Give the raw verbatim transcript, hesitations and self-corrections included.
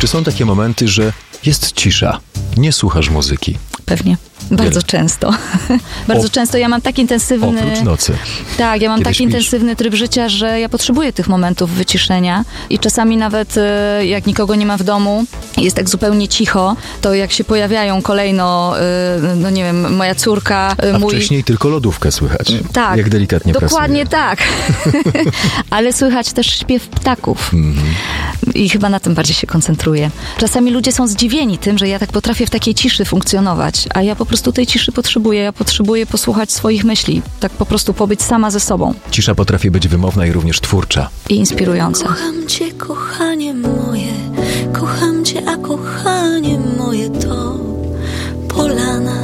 Czy są takie momenty, że jest cisza, nie słuchasz muzyki? Pewnie. Bardzo Wiele. często. Bardzo O- często. Ja mam tak intensywny... Oprócz nocy. Tak, ja mam Kiedy tak śpisz? intensywny tryb życia, że ja potrzebuję tych momentów wyciszenia i czasami nawet e, jak nikogo nie ma w domu, jest tak zupełnie cicho, to jak się pojawiają kolejno, e, no nie wiem, moja córka, e, A mój... wcześniej tylko lodówkę słychać. Tak, Jak delikatnie dokładnie pracuje. tak. Ale słychać też śpiew ptaków. Mhm. I chyba na tym bardziej się koncentruję. Czasami ludzie są zdziwieni tym, że ja tak potrafię w takiej ciszy funkcjonować, a ja po prostu tej ciszy potrzebuję. Ja potrzebuję posłuchać swoich myśli, tak po prostu pobyć sama ze sobą Cisza potrafi być wymowna i również twórcza. i inspirująca. Kocham cię, kochanie moje, kocham cię, a kochanie moje to polana.